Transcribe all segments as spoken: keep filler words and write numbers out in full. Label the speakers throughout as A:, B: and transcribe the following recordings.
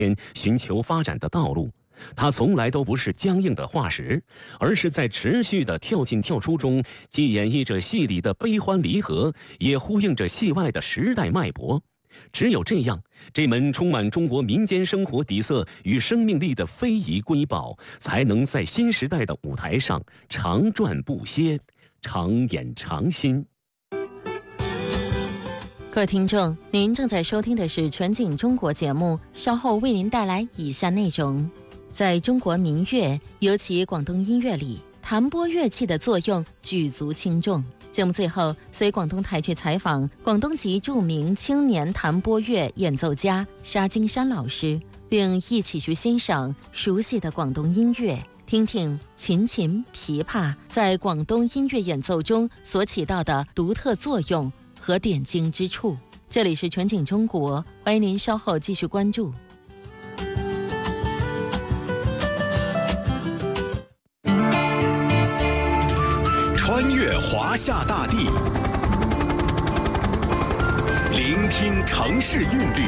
A: 寻求发展的道路。它从来都不是僵硬的化石，而是在持续的跳进跳出中，既演绎着戏里的悲欢离合，也呼应着戏外的时代脉搏。只有这样，这门充满中国民间生活底色与生命力的非遗瑰宝，才能在新时代的舞台上长转不歇，常演常新。
B: 各位听众，您正在收听的是全景中国节目，稍后为您带来以下内容。在中国民乐，尤其广东音乐里，弹拨乐器的作用举足轻重。节目最后，随广东台去采访广东籍著名青年弹拨乐演奏家沙金山老师，并一起去欣赏熟悉的广东音乐，听听琴琴、琵琶在广东音乐演奏中所起到的独特作用和点睛之处。这里是全景中国，欢迎您稍后继续关注。
C: 穿越华夏大地，聆听城市韵律，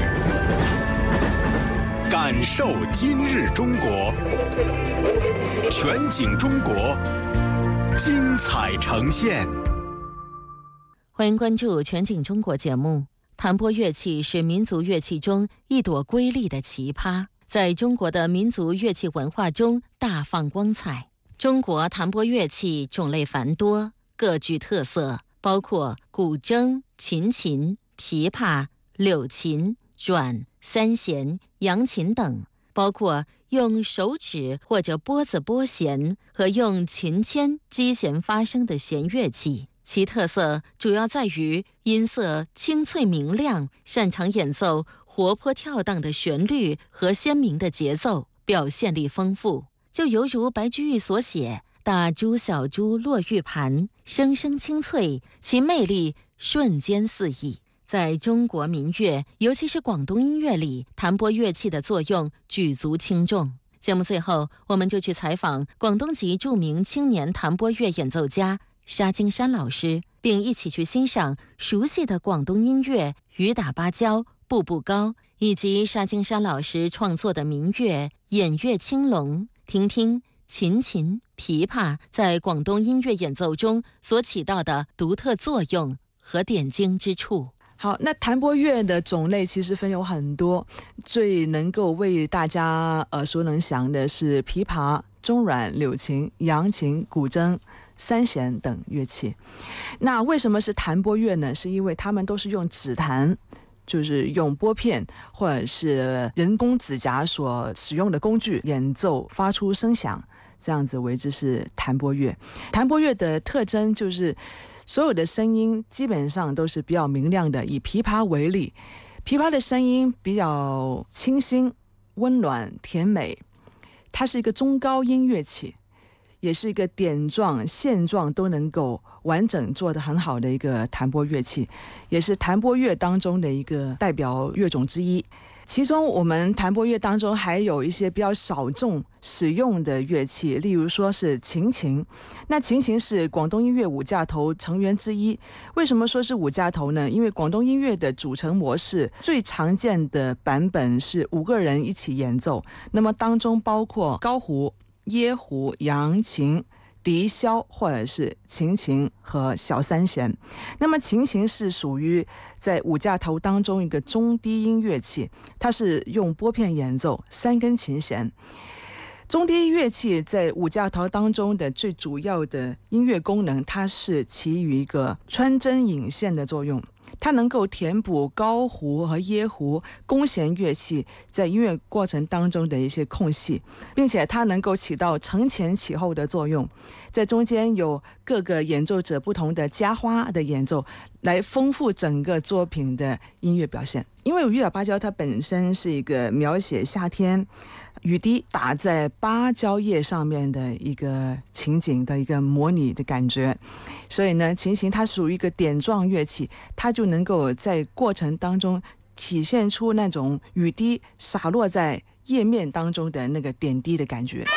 C: 感受今日中国。全景中国，精彩呈现。
B: 欢迎关注全景中国节目。弹拨乐器是民族乐器中一朵瑰丽的奇葩，在中国的民族乐器文化中大放光彩。中国弹拨乐器种类繁多，各具特色，包括古筝、琴琴、琵琶、柳琴、阮、三弦、扬琴等，包括用手指或者拨子拨弦和用琴签击弦发声的弦乐器。其特色主要在于音色清脆明亮，擅长演奏活泼跳荡的旋律和鲜明的节奏，表现力丰富。就犹如白居易所写大珠小珠落玉盘，声声清脆，其魅力瞬间四溢。在中国民乐，尤其是广东音乐里，弹拨乐器的作用举足轻重。节目最后，我们就去采访广东籍著名青年弹拨乐演奏家沙金山老师，并一起去欣赏熟悉的广东音乐《雨打芭蕉》《步步高》，以及沙金山老师创作的民乐《偃月青龙》，听听琴琴、琵琶在广东音乐演奏中所起到的独特作用和点睛之处。
D: 好，那弹拨乐的种类其实分有很多，最能够为大家耳熟能详的是琵琶、中阮、柳琴、扬琴、古筝、三弦等乐器。那为什么是弹拨乐呢？是因为他们都是用指弹，就是用拨片或者是人工指甲所使用的工具演奏发出声响，这样子为之是弹拨乐。弹拨乐的特征就是所有的声音基本上都是比较明亮的。以琵琶为例，琵琶的声音比较清新、温暖、甜美，它是一个中高音乐器，也是一个点状、线状都能够完整做得很好的一个弹拨乐器，也是弹拨乐当中的一个代表乐种之一。其中我们弹拨乐当中还有一些比较少众使用的乐器，例如说是琴琴。那琴琴是广东音乐五架头成员之一。为什么说是五架头呢？因为广东音乐的组成模式最常见的版本是五个人一起演奏，那么当中包括高胡、椰胡、扬琴、笛箫或者是琴琴和小三弦。那么琴琴是属于在五架头当中一个中低音乐器，它是用拨片演奏，三根琴弦。中低音乐器在五架头当中的最主要的音乐功能，它是起于一个穿针引线的作用，它能够填补高胡和椰胡弓弦乐器在音乐过程当中的一些空隙，并且它能够起到承前启后的作用，在中间有各个演奏者不同的加花的演奏，来丰富整个作品的音乐表现。因为雨打芭蕉它本身是一个描写夏天雨滴打在芭蕉叶上面的一个情景的一个模拟的感觉，所以呢，琴琴它属于一个点状乐器，它就能够在过程当中体现出那种雨滴洒落在叶面当中的那个点滴的感觉。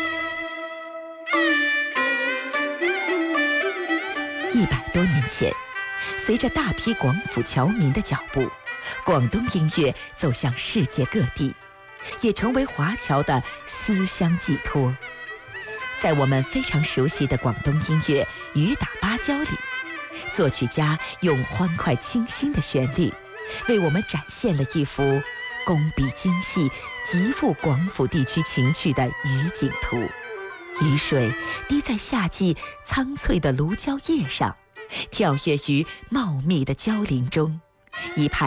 E: 一百多年前，随着大批广府侨民的脚步，广东音乐走向世界各地。 也成为华侨的思乡寄托。在我们非常熟悉的广东音乐《雨打芭蕉》里，作曲家用欢快清新的旋律，为我们展现了一幅工笔精细、极富广府地区情趣的雨景图。雨水滴在夏季苍翠的芦蕉叶上，跳跃于茂密的蕉林中，一派